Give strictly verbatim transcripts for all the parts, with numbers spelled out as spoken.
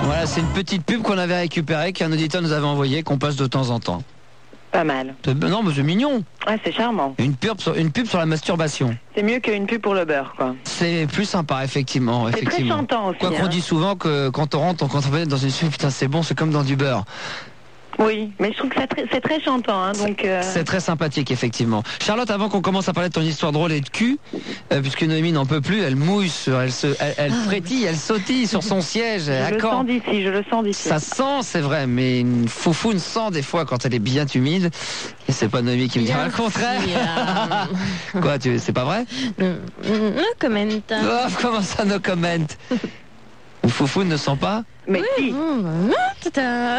Voilà, c'est une petite pub qu'on avait récupérée, qu'un auditeur nous avait envoyée, qu'on passe de temps en temps. Pas mal. Non, mais c'est mignon. Ouais, c'est charmant. Une pub sur, une pub sur la masturbation. C'est mieux qu'une pub pour le beurre, quoi. C'est plus sympa, effectivement. C'est effectivement. très chantant aussi. Quoi qu'on hein. dit souvent que quand on rentre, quand on va dans une pub, putain, c'est bon, c'est comme dans du beurre. Oui, mais je trouve que c'est très, c'est très chantant, hein, donc... Euh... C'est très sympathique, effectivement. Charlotte, avant qu'on commence à parler de ton histoire drôle et de cul, euh, puisque Noémie n'en peut plus, elle mouille, sur, elle, se, elle, elle ah, frétille, oui. elle sautille sur son siège. Je le sens d'ici, je le sens d'ici. Ça sent, c'est vrai, mais une foufoune sent des fois quand elle est bien humide. Et c'est pas Noémie qui me dira le contraire. Yeah. Quoi, tu, c'est pas vrai? No, no comment. Oh, comment ça, no comment? Une foufoune ne sent pas? Mais oui, si. Bon, bah, tout à...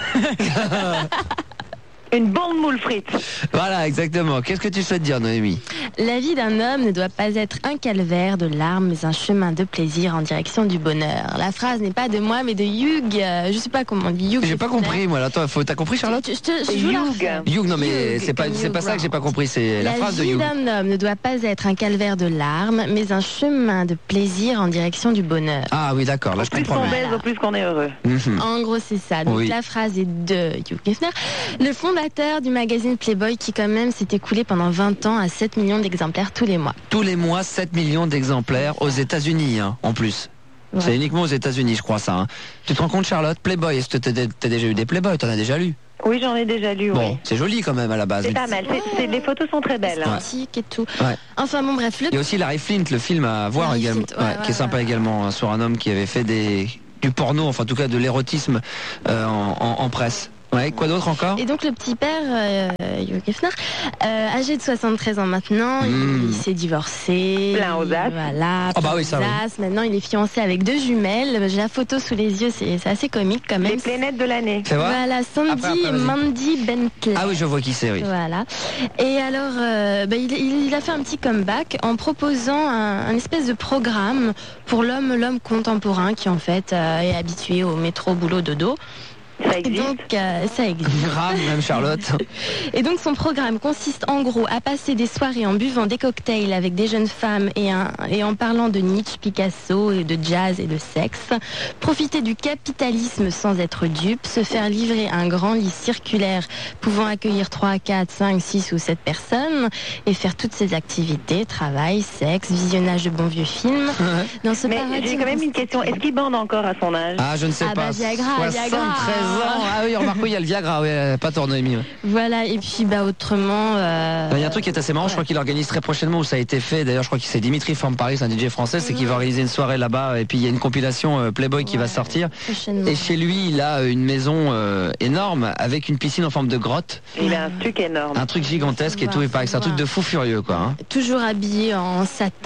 Une bonne moule frite. Voilà, exactement. Qu'est-ce que tu souhaites dire, Noémie? La vie d'un homme ne doit pas être un calvaire de larmes, mais un chemin de plaisir en direction du bonheur. La phrase n'est pas de moi, mais de Hugh. Euh, je sais pas comment on dit. Hugh. J'ai pas compris, moi. Attends, faut... t'as compris, Charlotte? Je, je, je, je joue Hugh. Hugh, non, mais Hugh, c'est pas, c'est pas ça que j'ai pas compris. C'est la, la phrase de vie Hugh. d'un homme ne doit pas être un calvaire de larmes, mais un chemin de plaisir en direction du bonheur. Ah oui, d'accord. Là, je Plus comprends qu'on mieux. baise, au plus qu'on est heureux. Mhm. En gros, c'est ça. Donc Oui. la phrase est de Hugh Hefner, le fondateur du magazine Playboy, qui quand même s'est écoulé pendant vingt ans à sept millions d'exemplaires tous les mois. Tous les mois, sept millions d'exemplaires aux États-Unis, hein, en plus. Ouais. C'est uniquement aux États-Unis, je crois, ça. Hein. Tu te rends compte, Charlotte? Playboy, est-ce que t'as t'as déjà eu des Playboy? T'en as déjà lu? Oui, j'en ai déjà lu, Bon, oui. c'est joli quand même à la base. C'est pas mal. C'est, c'est, les photos sont très belles. Hein. Esthétique et tout. Ouais. Enfin bon, bref. Le... Il y a aussi Larry Flint, le film à voir Larry également, Flint, ouais, ouais, ouais, qui est sympa ouais. également, hein, sur un homme qui avait fait des du porno, enfin en tout cas de l'érotisme euh, en, en, en presse. Ouais, quoi d'autre encore? Et donc le petit père, euh, Hugh Hefner, euh, âgé de soixante-treize ans maintenant, Mmh. il s'est divorcé. Plein aux as. Voilà. Ah bah plein oui, ça, aux oui. as. Maintenant il est fiancé avec deux jumelles. J'ai la photo sous les yeux, c'est, c'est assez comique quand même. Les plénettes de l'année. C'est vrai? Voilà, Sandy Après, après, et vas-y. Mandy Bentley. Ah oui, je vois qui c'est, oui. Voilà. Et alors, euh, bah, il, il a fait un petit comeback en proposant un, un espèce de programme pour l'homme, l'homme contemporain qui en fait euh, est habitué au métro, boulot, dodo. Ça Et existe. donc, euh, ça existe. Grave, même Charlotte. Et donc, son programme consiste en gros à passer des soirées en buvant des cocktails avec des jeunes femmes et, un, et en parlant de Nietzsche, Picasso, et de jazz et de sexe. Profiter du capitalisme sans être dupe. Se faire livrer un grand lit circulaire pouvant accueillir trois, quatre, cinq, six ou sept personnes. Et faire toutes ces activités, travail, sexe, visionnage de bons vieux films. Dans ce Mais paradis j'ai quand même une question. Est-ce qu'il bande encore à son âge? Ah, je ne sais Ah pas. bah, Viagra, soixante-treize Viagra. ans. Ah oui, remarque, oui, il y a le Viagra, oui, euh, pas tort, Noémie. ouais. Voilà, et puis bah autrement... euh, Il y a un truc qui est assez marrant, je crois qu'il organise très prochainement où ça a été fait. D'ailleurs, je crois que c'est Dimitri from Paris, un D J français, c'est qu'il va organiser une soirée là-bas. Et puis il y a une compilation euh, Playboy qui ouais, va sortir. prochainement. Et chez lui, il a une maison euh, énorme avec une piscine en forme de grotte, Il a un truc énorme. un truc gigantesque et Faut tout. Il voir, paraît que c'est un faut truc de voir. fou furieux, quoi. Hein. Toujours habillé en satin,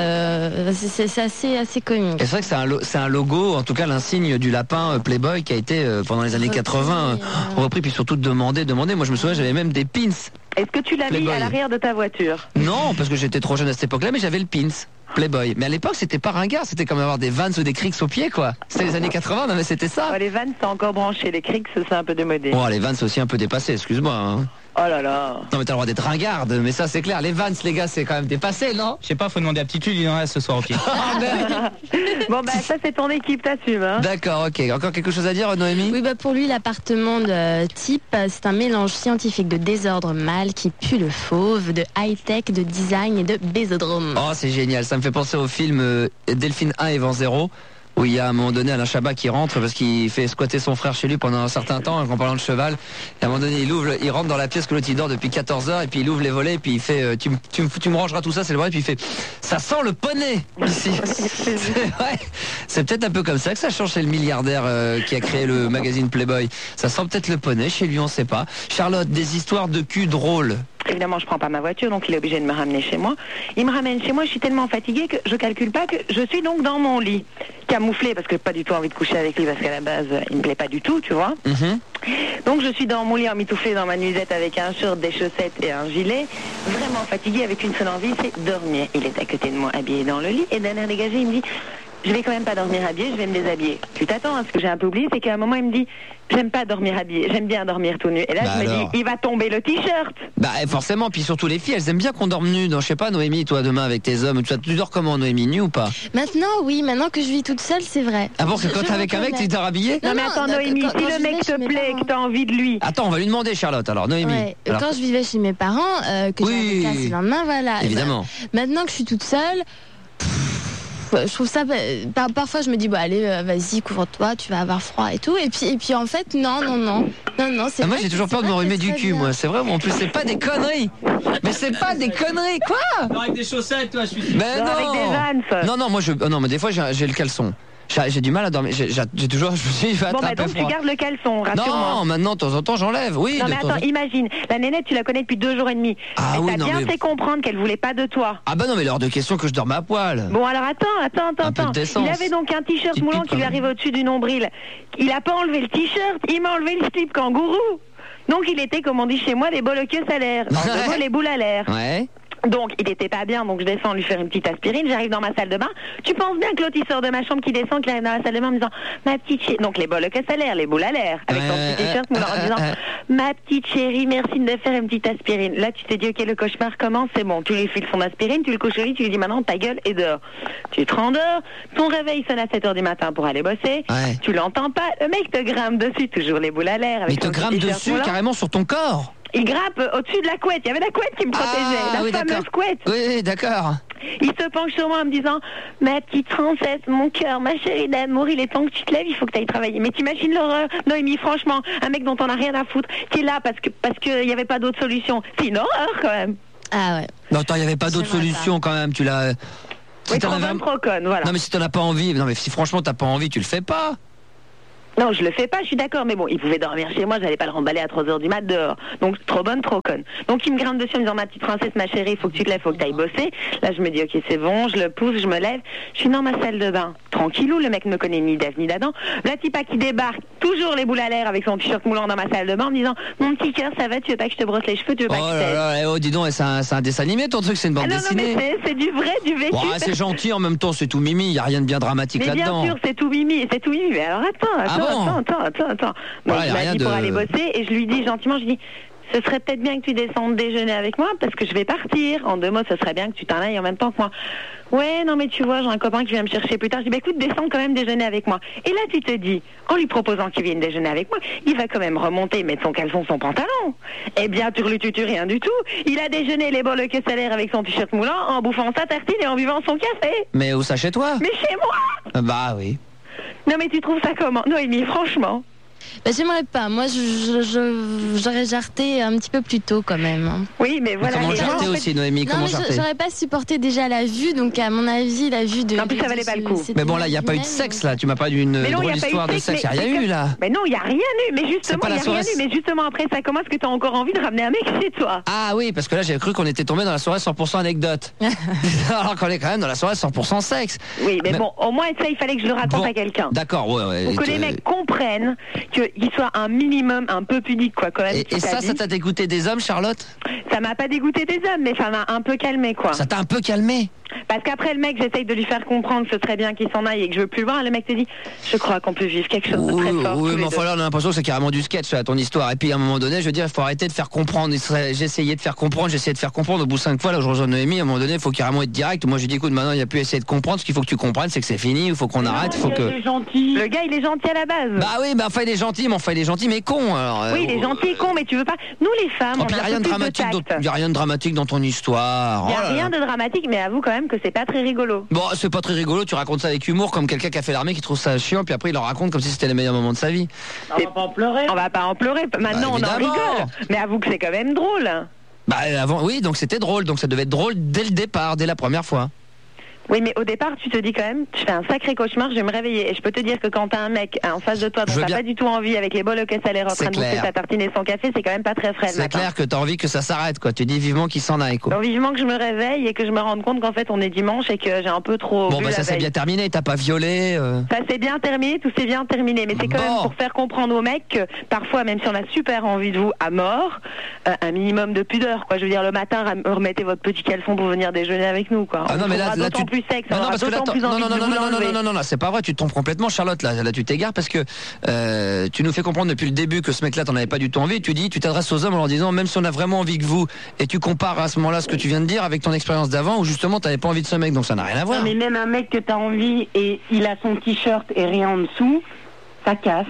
euh, c'est, c'est- c'est assez, assez comique. Et c'est vrai que c'est un, lo- c'est un logo, en tout cas l'insigne du lapin euh, Playboy qui a été euh, pendant les années Repris, quatre-vingts euh. repris, puis surtout demandé, demandé. Moi, je me souviens, j'avais même des pins. Est-ce que tu l'as mis Playboy. à l'arrière de ta voiture? Non, parce que j'étais trop jeune à cette époque-là, mais j'avais le pins Playboy. Mais à l'époque, c'était pas ringard, c'était comme avoir des Vans ou des Cricks au pied, quoi. C'était les années quatre-vingts, non mais c'était ça. Oh, les vannes sont encore branchées, les crics, c'est un peu démodé. Bon, les Vans c'est aussi un peu dépassé, excuse-moi. Hein. Oh là là. Non mais t'as le droit d'être ringarde, mais ça c'est clair. Les Vans, les gars, c'est quand même dépassé, non? Je sais pas, faut demander à Aptitude, il en reste ce soir au pied. Ah, merde. Bon bah ça c'est ton équipe, t'assumes, hein. D'accord, ok. Encore quelque chose à dire, Noémie? Oui, bah pour lui, l'appartement de type, c'est un mélange scientifique de désordre mâle qui pue le fauve, de high-tech, de design et de bésodrome. Oh, c'est génial. Ça me fait penser au film euh, Delphine un et Vent zéro. Où il y a à un moment donné Alain Chabat qui rentre parce qu'il fait squatter son frère chez lui pendant un certain temps en parlant de cheval. Et à un moment donné, il ouvre, il rentre dans la pièce que l'autre il dort depuis quatorze heures et puis il ouvre les volets et puis il fait euh, tu, me- tu, me- tu me rangeras tout ça, c'est le vrai. Et puis il fait ça sent le poney ici. C'est ouais. C'est peut-être un peu comme ça que ça change chez le milliardaire euh, qui a créé le magazine Playboy. Ça sent peut-être le poney chez lui, on sait pas. Charlotte, des histoires de cul drôles. Évidemment, je prends pas ma voiture, donc il est obligé de me ramener chez moi. Il me ramène chez moi, je suis tellement fatiguée que je calcule pas que je suis donc dans mon lit, camouflé parce que j'ai pas du tout envie de coucher avec lui parce qu'à la base, il me plaît pas du tout, tu vois. Mhm. Donc je suis dans mon lit emmitouflée dans ma nuisette avec un short, des chaussettes et un gilet, vraiment fatiguée avec une seule envie, c'est dormir. Il est à côté de moi, habillé dans le lit, et d'un air dégagé, il me dit je vais quand même pas dormir habillée, je vais me déshabiller. Tu t'attends, hein, ce que j'ai un peu oublié, c'est qu'à un moment, il me dit, j'aime pas dormir habillée, j'aime bien dormir tout nu. Et là, Bah je me alors. dis, il va tomber le t-shirt. Bah forcément, puis surtout les filles, elles aiment bien qu'on dorme nu. Donc, je sais pas, Noémie, toi demain avec tes hommes, tu, tu dors comment, Noémie, nu ou pas? Maintenant, oui, maintenant que je vis toute seule, c'est vrai. Ah bon, que quand Je t'es avec un mec, tu reconnais. dors habillé? Non, mais non, attends, non, Noémie, quand- si quand le je mec vais te chez mes plaît et parents. que t'as envie de lui. Attends, on va lui demander, Charlotte. Alors, Noémie. Ouais, Alors, quand je vivais chez mes parents, euh, que Oui. j'avais classe le lendemain, voilà. évidemment. Maintenant que je suis toute seule, pff, je trouve ça. par- Parfois, je me dis, bon, allez, euh, vas-y, couvre-toi, tu vas avoir froid et tout. Et puis, et puis en fait, non, non, non. Non, non, c'est Ah, moi, vrai j'ai que- toujours c'est peur de vrai me que remuer c'est du très cul, bien. moi. C'est vrai, mais en plus, c'est pas des conneries. Mais c'est pas des conneries, quoi. Avec des chaussettes, toi, je suis sûr. Mais Non, non. avec des Vans. Non, non, moi, je, oh non, mais des fois, j'ai j'ai le caleçon. J'ai j'ai du mal à dormir. J'ai j'ai- j'ai toujours, je me dis, il va Bon, être bah un peu donc tu froid. gardes le caleçon, rassure-moi. Non, maintenant, de temps en temps, j'enlève. Oui, Non de mais temps en attends, temps. imagine, la nénette tu la connais depuis deux jours et demi. Ah Elle oui, t'a non, bien mais- fait comprendre qu'elle voulait pas de toi. Ah bah non, mais l'heure de question que je dorme à poil. Bon alors attends, attends, attends, Un peu de attends. décence. Il avait donc un t-shirt Petite moulant pipe, qui lui quand arrive au-dessus du nombril. Il a pas enlevé le t-shirt, il m'a enlevé le slip kangourou. Donc il était, comme on dit chez moi, des bols au queue salaire. En deux mots, les boules à l'air. Ouais. Donc il était pas bien, donc je descends lui faire une petite aspirine, j'arrive dans ma salle de bain. Tu penses bien que l'autre il sort de ma chambre, qui descend, qui arrive dans la salle de bain en me disant ma petite chérie, donc les bols au queue salaire, les boules à l'air, avec son Ouais, petit t-shirt moulant en disant ma petite chérie, merci de me faire une petite aspirine. Là tu t'es dit ok le cauchemar commence, c'est bon, tu lui files son aspirine, tu le couches au lit, tu lui dis maintenant ta gueule et dehors. Tu te rendors, ton réveil sonne à sept heures du matin pour aller bosser, Ouais. tu l'entends pas, le mec te grimpe dessus, toujours les boules à l'air. Mais avec il te son petit grimpe t-shirt dessus moulant. carrément sur ton corps. Il grappe euh, au-dessus de la couette, il y avait la couette qui me protégeait, Ah, la oui, fameuse d'accord. couette. Oui, oui, d'accord. Il se penche sur moi en me disant ma petite princesse, mon cœur, ma chérie d'amour, il est temps que tu te lèves, il faut que tu ailles travailler. Mais t'imagines l'horreur, Noémie, franchement, un mec dont on n'a rien à foutre, qui est là parce que parce qu'il n'y avait pas d'autre solution. C'est une horreur quand même. Ah ouais. Non, attends, il n'y avait pas d'autre J'aimerais solution quand même. Tu l'as. Si Oui, t'en trop avais un- bonne, trop conne, voilà. Non, mais si t'en as pas envie, non, mais si franchement t'as pas envie, tu le fais pas. Non, je le fais pas, je suis d'accord, mais bon, il pouvait dormir chez moi, j'allais pas le remballer à trois heures du mat dehors. Donc, trop bonne, trop conne. Donc, il me grimpe dessus en me disant, ma petite princesse, ma chérie, il faut que tu te lèves, faut que tu ailles bosser. Là, je me dis, ok, c'est bon, je le pousse, je me lève. Je suis dans ma salle de bain, tranquillou, le mec ne me connaît ni d'Ève ni d'Adam. La tipa qui débarque, toujours les boules à l'air avec son t-shirt moulant dans ma salle de bain, en me disant, mon petit cœur, ça va, tu veux pas que je te brosse les cheveux, tu veux Oh pas que je là t'aide. là, eh, oh, dis donc, c'est un, c'est un dessin animé ton truc, c'est une Ah bande non, non, mais dessinée. c'est- c'est du vrai, du vécu. Ouais, c'est gentil en même temps, c'est tout mimi, y a rien de bien dramatique Mais bien là-dedans. sûr, c'est tout mimi, c'est tout mimi. Mais alors attends, Ah attends, bon attends, attends, attends, attends. Donc, Ouais, y il a m'a rien dit pour de- aller bosser et je lui dis gentiment, je dis, ce serait peut-être bien que tu descendes déjeuner avec moi parce que je vais partir. En deux mots, ce serait bien que tu t'en ailles en même temps que moi. Ouais, non mais tu vois, j'ai un copain qui vient me chercher plus tard. Je dis, bah écoute, descends quand même déjeuner avec moi. Et là, tu te dis, en lui proposant qu'il vienne déjeuner avec moi, il va quand même remonter, mettre son caleçon, son pantalon. Eh bien, turlututu, rien du tout. Il a déjeuné les bols que salaire avec son t-shirt moulant, en bouffant sa tartine et en buvant son café. Mais où ça chez toi? Mais chez moi! Euh, Bah oui. Non mais tu trouves ça comment, Noémie, franchement? Bah, j'aimerais pas. Moi, je, je, je- j'aurais jarté un petit peu plus tôt quand même. hein. Oui, mais voilà. Comment les gens, jarter en fait, aussi, Noémie? Non, Comment mais je- jarter? j'aurais pas supporté déjà la vue, donc à mon avis, la vue de. En plus, de- ça valait de pas le ce- coup. cette Mais bon, là, il n'y a pas eu de image sexe, humaine, là. Tu m'as pas d'une Mais non, il drôle y a pas eu histoire de de sexe, sexe. Il n'y a mais rien c'est eu, que- là. Mais non, il n'y a rien eu. Mais C'est justement, pas il la n'y a rien soirée- eu. Mais justement, après ça commence que tu as encore envie de ramener un mec chez toi. Ah oui, parce que là, j'ai cru qu'on était tombé dans la soirée cent pour cent anecdote. Alors qu'on est quand même dans la soirée cent pour cent sexe. Oui, mais, Mais- bon, au moins ça, il fallait que je le raconte Bon, à quelqu'un. D'accord, ouais, ouais. Pour que Et les te- mecs comprennent qu'il soit un minimum un peu pudique, quoi, quand même. Et, si et t'as ça, dit. ça t'a dégoûté des hommes, Charlotte? Ça m'a pas dégoûté des hommes, mais ça m'a un peu calmé, quoi. Ça t'a un peu calmé? Parce qu'après, le mec, j'essaye de lui faire comprendre que ce serait bien qu'il s'en aille et que je veux plus le voir. Le mec te dit, je crois qu'on peut vivre quelque chose de Oui, très fort. oui, tous mais les enfin deux. là, on a l'impression que c'est carrément du sketch, là, ton histoire. Et puis à un moment donné, je veux dire, il faut arrêter de faire comprendre. Il serait- J'ai essayé de faire comprendre, j'ai essayé de faire comprendre. Au bout de cinq fois, là, je rejoins Noémie. À un moment donné, il faut carrément être direct. Moi, j'ai dit, écoute, maintenant, il n'y a plus à essayer de comprendre. Ce qu'il faut que tu comprennes, c'est que c'est fini. Il faut qu'on arrête. Il faut que. Le gars, il est gentil à la base. Bah oui, bah enfin, il est gentil, mais enfin, il est gentil, mais con. Alors, euh, oui, il est gentil et con, mais tu veux pas. Nous, les femmes, Oh, on puis il a n'y a un rien peu de plus dramatique, de dans... tact. y a rien de dramatique dans ton histoire. Il n'y a Oh là là. rien de dramatique, mais avoue quand même que c'est pas très rigolo. Bon, c'est pas très rigolo, tu racontes ça avec humour, comme quelqu'un qui a fait l'armée qui trouve ça chiant, puis après il le raconte comme si c'était les meilleurs moments de sa vie. On va pas en pleurer. On va pas en pleurer. Maintenant, Bah, on en évidemment. rigole. Mais avoue que c'est quand même drôle. Bah avant, oui, donc c'était drôle, donc ça devait être drôle dès le départ, dès la première fois. Oui, mais au départ, tu te dis quand même, je fais un sacré cauchemar, je vais me réveiller. Et je peux te dire que quand t'as un mec en face de toi dont Je veux t'as bien. pas du tout envie, avec les bols au caisse à l'air en C'est train de bouffer clair. sa tartine et son café, c'est quand même pas très frais le C'est matin. clair que t'as envie que ça s'arrête, quoi. Tu dis vivement qu'il s'en aille, quoi. Donc vivement que je me réveille et que je me rende compte qu'en fait on est dimanche et que j'ai un peu trop Bon, bu bah la ça s'est veille. bien terminé, t'as pas violé. euh. Ça s'est bien terminé, tout s'est bien terminé. Mais c'est quand Bon. même pour faire comprendre aux mecs que parfois, même si on a super envie de vous à mort, euh, un minimum de pudeur, quoi. Je veux dire, le matin, ram- remettez votre petit caleçon pour venir déjeuner avec nous, quoi. Ah On non, mais là, trouvera là, d'autant tu, plus plus sexe. Non, non, On aura parce que là, d'autant plus non, envie non, de non, non, vous non, non, l'enlever. non, non, non, non, c'est pas vrai, tu te trompes complètement, Charlotte, là, là tu t'égares parce que euh, tu nous fais comprendre depuis le début que ce mec-là, t'en avais pas du tout envie, tu dis, tu t'adresses aux hommes en leur disant, même si on a vraiment envie que vous, et tu compares à ce moment-là ce que tu viens de dire avec ton expérience d'avant, où justement t'avais pas envie de ce mec, donc ça n'a rien à voir. Non, mais même un mec que t'as envie et il a son t-shirt et rien en dessous, ça casse.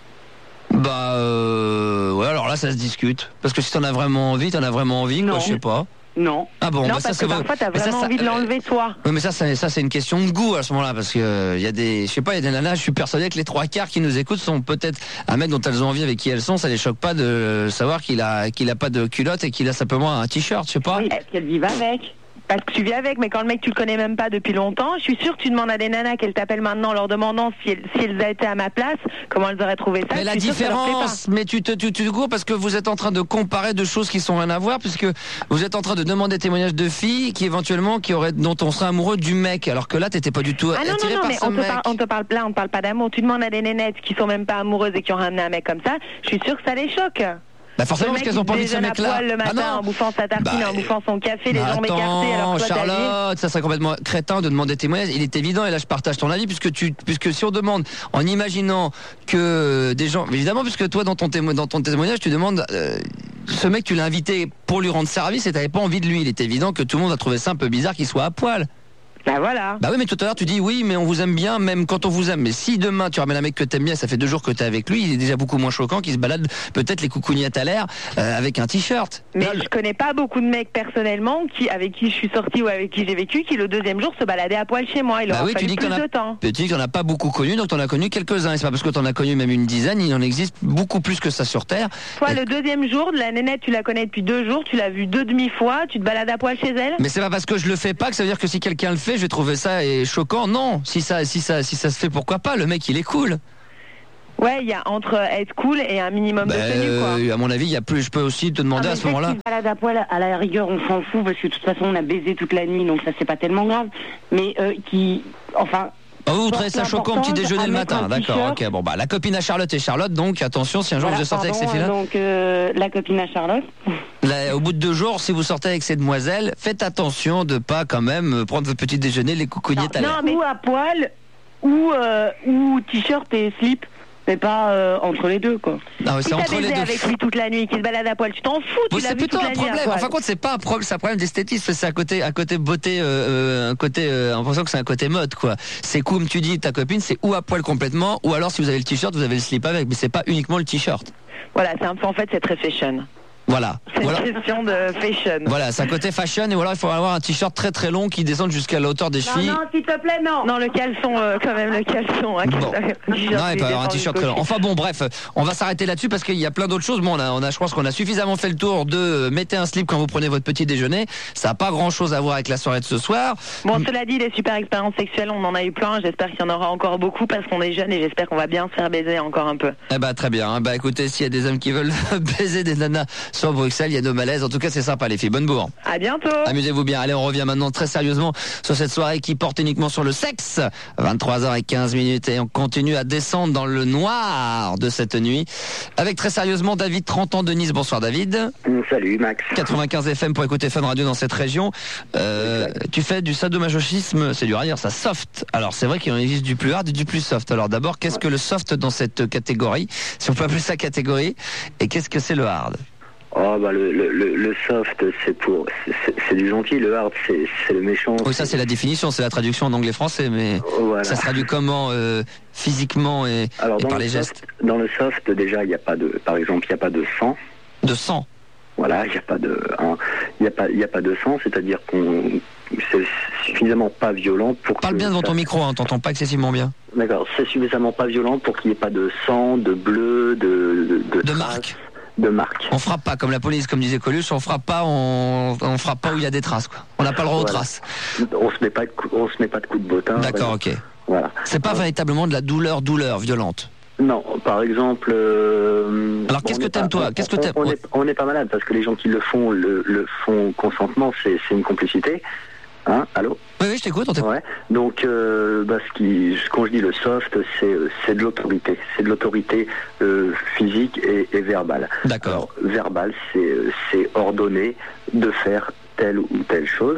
Bah, euh, ouais, alors là, ça se discute. Parce que si t'en as vraiment envie, t'en as vraiment envie, quoi, Non. je sais pas. Non. Ah bon, Non, bah parce ça que c'est parfois t'as mais ça, vraiment ça, envie de euh, l'enlever toi. Oui, mais ça, ça, ça c'est une question de goût à ce moment-là, parce que euh, il y a des, je sais pas, il y a des nanas, je suis persuadé que les trois quarts qui nous écoutent sont peut-être un mec dont elles ont envie, avec qui elles sont, ça les choque pas de savoir qu'il a, qu'il a pas de culotte et qu'il a simplement un t-shirt, je sais pas. Oui, parce qu'elle vit avec. Parce que tu vis avec, mais quand le mec tu le connais même pas depuis longtemps, je suis sûre que tu demandes à des nanas qu'elles t'appellent maintenant en leur demandant si elles, si elles étaient à ma place, comment elles auraient trouvé ça. Mais je la suis sûre que ça leur plaît différence, mais tu te, tu, tu cours parce que vous êtes en train de comparer deux choses qui sont rien à voir, puisque vous êtes en train de demander témoignages de filles qui éventuellement, qui auraient, dont on serait amoureux du mec, alors que là t'étais pas du tout pas. Ah non, attiré non, non, par mais ce on te, mec. parle, on te parle là, on te parle pas d'amour. Tu demandes à des nénettes qui sont même pas amoureuses et qui ont ramené un mec comme ça, je suis sûre que ça les choque. Bah forcément Le parce mec, qu'elles ont pas envie de ce il déjeune à mec-là. poil le matin Ah non. en bouffant sa tartine, Bah, en bouffant son café, les Bah jambes attends, écartées, alors que toi t'as dit... Charlotte, ça serait complètement crétin de demander témoignage. Il est évident, et là je partage ton avis, puisque tu, puisque si on demande en imaginant que des gens, évidemment, puisque toi dans ton témo, dans ton témoignage, tu demandes, euh, ce mec tu l'as invité pour lui rendre service et t'avais pas envie de lui. Il est évident que tout le monde a trouvé ça un peu bizarre qu'il soit à poil. Bah voilà. Bah oui, mais tout à l'heure tu dis oui, mais on vous aime bien, même quand on vous aime. Mais si demain tu ramènes un mec que t'aimes bien, ça fait deux jours que t'es avec lui, il est déjà beaucoup moins choquant qu'il se balade peut-être les coucougnettes à l'air euh, avec un t-shirt. Mais Là, je connais pas beaucoup de mecs personnellement qui, avec qui je suis sortie ou avec qui j'ai vécu, qui le deuxième jour se baladaient à poil chez moi. Il leur Bah a oui, tu fallu dis que plus t'en as- de temps. Tu dis que t'en as pas beaucoup connu, donc t'en as connu quelques-uns. Et c'est pas parce que t'en as connu même une dizaine, il en existe beaucoup plus que ça sur Terre. Toi, Et- le deuxième jour, de la nénette, tu la connais depuis deux jours, tu l'as vue deux demi-fois, tu te balades à poil chez elle. Mais c'est pas parce que je le fais pas que ça veut dire que si quelqu'un le fait, je vais trouver ça et choquant. Non, si ça, si ça, si ça se fait, pourquoi pas? Le mec, il est cool. Ouais, il y a entre être cool et un minimum Bah, de tenue, quoi. euh, à mon avis, il y a plus. Je peux aussi te demander Ah, mais à ce moment-là. Si se balade à poil, à la rigueur, on s'en fout parce que de toute façon, on a baisé toute la nuit, donc ça c'est pas tellement grave. Mais euh, qui, enfin. Ah, vous, vous porte trouvez ça choquant au petit l'importance déjeuner à le mettre matin, un d'accord? t-shirt. Ok, bon bah la copine à Charlotte et Charlotte, donc attention, si un jour Voilà, vous sortez avec ces pardon, filles-là, donc euh, la copine à Charlotte. là, au bout de deux jours, si vous sortez avec ces demoiselles, faites attention de pas quand même euh, prendre votre petit déjeuner les coucougnettes à non, l'air. mais ou à poil, ou, euh, ou t-shirt et slip, mais pas euh, entre les deux, quoi. Non, mais Si c'est t'as entre les baisé deux. avec lui toute la nuit, qui se balade à poil, tu t'en fous, tu Oui, l'as c'est vu plutôt toute un la nuit à problème. En poil. fin de compte, c'est pas un problème, c'est un problème d'esthétisme. C'est un côté, un côté beauté, euh, euh, un côté, euh, en pensant que c'est un côté mode, quoi. C'est cool, comme tu dis, ta copine, c'est ou à poil complètement, ou alors si vous avez le t-shirt, vous avez le slip avec, mais c'est pas uniquement le t-shirt. Voilà, c'est un peu, en fait, c'est très fashion. Voilà. C'est Voilà. une question de fashion. Voilà, c'est un côté fashion, et voilà, il faut avoir un t-shirt très très long qui descende jusqu'à la hauteur des Non, chevilles. non, s'il te plaît, non. Non, le caleçon, euh, quand même, le caleçon. Hein, Bon. qui- Non, il peut avoir un t-shirt très long. Enfin bon, bref, on va s'arrêter là-dessus parce qu'il y a plein d'autres choses. Bon, on a, on a, je pense qu'on a suffisamment fait le tour de euh, mettez un slip quand vous prenez votre petit déjeuner. Ça n'a pas grand-chose à voir avec la soirée de ce soir. Bon, cela dit, les super expériences sexuelles, on en a eu plein. J'espère qu'il y en aura encore beaucoup parce qu'on est jeunes et j'espère qu'on va bien se faire baiser encore un peu. Eh ben très bien. hein. Bah écoutez, s'il y a des hommes qui veulent baiser des nanas sur Bruxelles, il y a nos malaises. En tout cas, c'est sympa les filles. Bonne bourre. À bientôt. Amusez-vous bien. Allez, on revient maintenant très sérieusement sur cette soirée qui porte uniquement sur le sexe. vingt-trois heures quinze minutes et on continue à descendre dans le noir de cette nuit. Avec très sérieusement David, trente ans de Nice. Bonsoir David. Salut Max. quatre-vingt-quinze F M pour écouter Fun Radio dans cette région. Euh, tu fais du sadomasochisme, c'est dur à dire, ça soft. Alors c'est vrai qu'il en existe du plus hard et du plus soft. Alors d'abord, qu'est-ce que le soft dans cette catégorie, si on peut appeler ça catégorie, et qu'est-ce que c'est le hard? Oh bah le, le, le, le soft c'est pour c'est, c'est du gentil, le hard c'est, c'est le méchant. Oui, ça c'est la définition, c'est la traduction en anglais-français, mais Voilà. ça se traduit comment euh, physiquement et, Alors et dans par le les soft, gestes? dans le soft déjà il y a pas de, par exemple il y a pas de sang. De sang. Voilà, il y a pas de, hein, il y a pas, il y a pas de sang, c'est-à-dire qu'on c'est suffisamment pas violent pour. Parle que bien devant ça- ton micro, hein, t'entends pas excessivement bien. D'accord, c'est suffisamment pas violent pour qu'il n'y ait pas de sang, de bleu, de de, De traces, marque. de marque. On frappe pas comme la police, comme disait Coluche, on frappe pas, on, on frappe pas où il y a des traces, quoi. On n'a pas le droit aux Voilà. traces. On se met pas de coup, on se met pas de coups de bottin. D'accord, voilà. ok. Voilà. C'est pas Euh, véritablement de la douleur, douleur violente. Non, par exemple. euh, Alors, qu'est-ce on que est t'aimes, pas- toi on- Qu'est-ce que on- t'aimes On Ouais. n'est on n'est pas malade parce que les gens qui le font le, le font consentement, c'est c'est une complicité. Hein, allô. Oui, oui, je t'écoute, on t'écoute. Ouais. Donc, euh, bah, ce qui, quand je dis le soft, c'est euh, c'est de l'autorité, c'est de l'autorité euh, physique et, et verbale. D'accord. Alors, verbal, c'est euh, c'est ordonné de faire telle ou telle chose,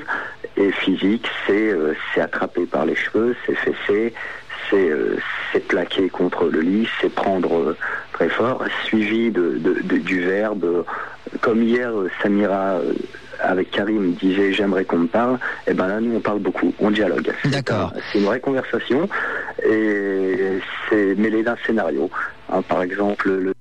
Et physique, c'est euh, c'est attraper par les cheveux, c'est fesser, c'est euh, c'est plaquer contre le lit, c'est prendre euh, très fort, suivi de, de, de, du verbe. Euh, comme hier, euh, Samira euh, avec Karim disait j'aimerais qu'on me parle, et ben là nous on parle beaucoup, on dialogue. D'accord. C'est une vraie conversation et c'est mêlé d'un scénario. Hein, par exemple, le